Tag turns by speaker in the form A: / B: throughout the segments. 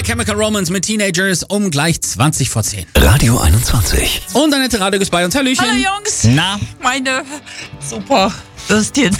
A: Chemical Romance mit Teenagers um gleich 20 vor 10.
B: Radio 21.
A: Und Annette Radio ist bei uns. Hallöchen.
C: Hallo Jungs.
A: Na?
C: Meine super Würstchen.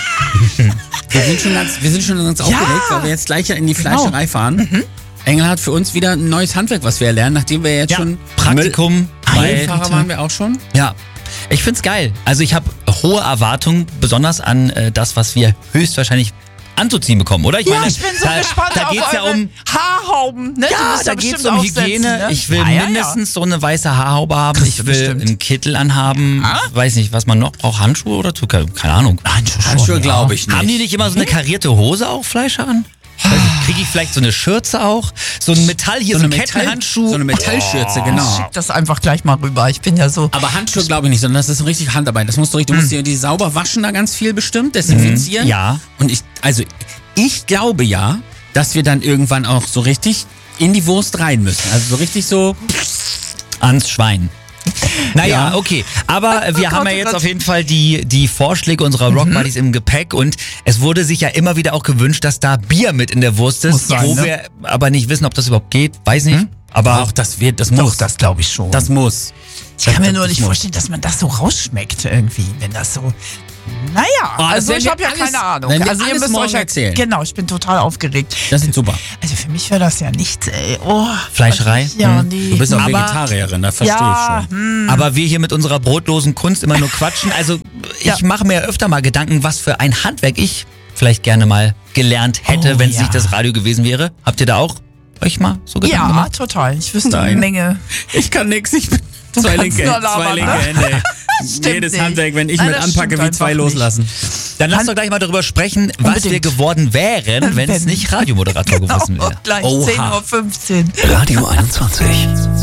A: Wir sind schon ganz aufgeregt, weil wir jetzt gleich in die Fleischerei fahren. Engel hat für uns wieder ein neues Handwerk, was wir lernen, nachdem wir jetzt schon
D: Praktikum
A: Müllfahrer waren wir auch schon.
D: Ja, ich find's geil. Also ich habe hohe Erwartungen, besonders an das, was wir höchstwahrscheinlich anzuziehen bekommen, oder?
C: Ich bin so gespannt
D: da
C: auf
D: geht's ja
C: eure
D: um
C: Haarhauben. Ne?
D: Ja, da geht's um Hygiene.
C: Ne?
D: Ich will mindestens so eine weiße Haarhaube haben.
C: Kriegst du
D: Ich will
C: bestimmt.
D: einen Kittel anhaben. Weiß nicht, was man noch braucht. Handschuhe oder so? Keine Ahnung.
A: Handschuhe glaube ich nicht.
D: Haben die nicht immer so eine karierte Hose auch, Fleischer an? Kriege ich vielleicht so eine Schürze auch? So ein Metall hier, so ein Kettenhandschuh?
A: So eine Metallschürze, genau.
C: Schick das einfach gleich mal rüber. Ich bin ja so...
A: Aber Handschuhe glaube ich nicht, sondern das ist richtig Handarbeit. Das musst du musst dir die sauber waschen da ganz viel bestimmt, desinfizieren.
D: Ja.
A: Und ich glaube ja, dass wir dann irgendwann auch so richtig in die Wurst rein müssen. Also so richtig so
D: Ans Schwein. Naja,
A: Ja.
D: okay. Aber wir haben ja
C: Gott.
D: jetzt auf jeden Fall die Vorschläge unserer Rock Buddies im Gepäck und es wurde sich ja immer wieder auch gewünscht, dass da Bier mit in der Wurst ist,
C: Muss sein,
D: wo
C: ne?
D: wir aber nicht wissen, ob das überhaupt geht. Weiß nicht. Aber
A: auch das muss.
C: Doch, das glaube ich schon.
A: Das muss.
C: Ich kann mir nur
A: das
C: nicht
A: muss.
C: vorstellen, dass man das so rausschmeckt irgendwie, wenn das so... Naja,
A: das
C: also
A: werden
C: ich
A: wir
C: habe ja
A: alles-
C: keine Ahnung.
A: werden wir
C: Also ihr
A: alles
C: müsst
A: morgen
C: euch ja
A: erzählen.
C: Genau, ich bin total aufgeregt.
A: Das ist super.
C: Also für mich wäre das ja nichts, ey. Oh,
D: Fleischerei?
C: Ja, nee.
A: Du bist auch
D: Aber-
A: Vegetarierin, da verstehe
C: ja,
A: ich schon.
D: Aber wir hier mit unserer brotlosen Kunst immer nur quatschen. Also ich mache mir öfter mal Gedanken, was für ein Handwerk ich vielleicht gerne mal gelernt hätte,
C: Oh,
D: wenn es
C: ja.
D: nicht das Radio gewesen wäre. Habt ihr da auch euch mal so Gedanken
C: Ja,
D: gemacht?
C: total. Ich wüsste
A: Nein.
C: eine Menge.
A: Ich kann nix, ich bin zwei
C: kannst
A: linke
C: nur labern, ne?
A: Hände.
C: Stimmt
A: Jedes
C: nicht.
A: Handwerk, wenn ich
C: Nein,
A: mit
C: das
A: anpacke,
C: stimmt
A: wie zwei
C: einfach
A: loslassen.
D: Dann lasst doch gleich mal darüber sprechen, was
C: Unbedingt.
D: wir geworden wären, wenn es
C: Wenn.
D: nicht Radiomoderator gewesen wäre.
C: Gleich
A: Oha.
C: 10:15 Uhr.
B: Radio 21.